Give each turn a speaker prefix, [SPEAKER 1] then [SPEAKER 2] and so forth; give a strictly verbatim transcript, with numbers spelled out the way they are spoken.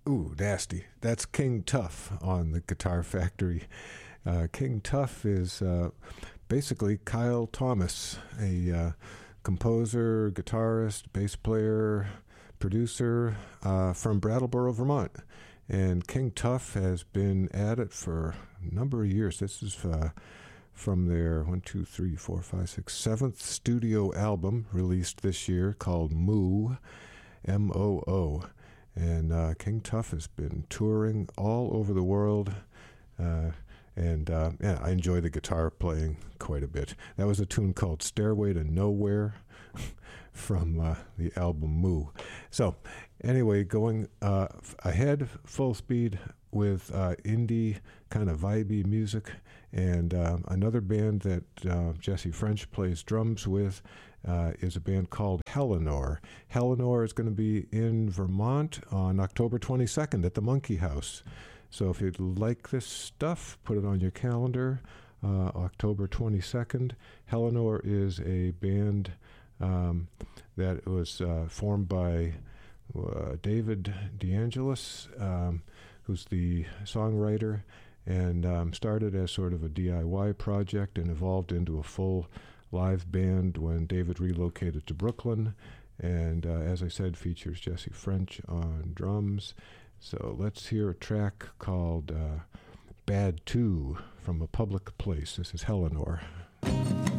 [SPEAKER 1] Ooh, nasty. That's King Tuff on the Guitar Factory. Uh, King Tuff is uh, basically Kyle Thomas, a uh, composer, guitarist, bass player, producer uh, from Brattleboro, Vermont. And King Tuff has been at it for a number of years. This is uh, from their one, two, three, four, five, six, seventh studio album released this year called Moo, M O O. And uh, King Tuff has been touring all over the world. Uh, and uh, yeah, I enjoy the guitar playing quite a bit. That was a tune called Stairway to Nowhere from uh, the album Moo. So anyway, going uh, ahead full speed with uh, indie kind of vibey music, and uh, another band that uh, Jesse French plays drums with uh, is a band called Helenor. Helenor is going to be in Vermont on October twenty-second at the Monkey House. So if you'd like this stuff, put it on your calendar, uh, October twenty-second. Helenor is a band um, that was uh, formed by uh, David DeAngelis, um, who's the songwriter, and um, started as sort of a D I Y project and evolved into a full live band when David relocated to Brooklyn. And uh, as I said, features Jesse French on drums. So let's hear a track called uh, Bad two from A Public Place. This is Helenor.